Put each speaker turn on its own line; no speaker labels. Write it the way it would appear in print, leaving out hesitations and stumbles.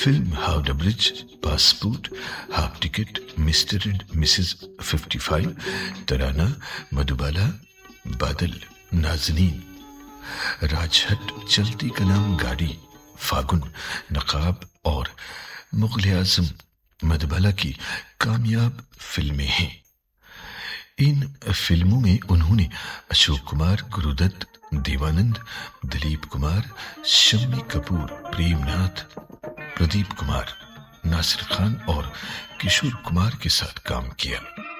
Film Howrah bridge, passport, half ticket, mister and Mrs 55, तराना, मधुबाला, बादल, नाज़नीन, राजहट, चलती का नाम गाड़ी, फागुन, नकाब और मुग़ल आज़म मधुबाला की कामयाब फिल्में हैं। इन फिल्मों में उन्होंने अशोक कुमार, गुरुदत्त, देवानंद, दिलीप कुमार, शम्मी कपूर, प्रेमनाथ, प्रदीप कुमार, नासिर खान और किशोर कुमार के साथ काम किया।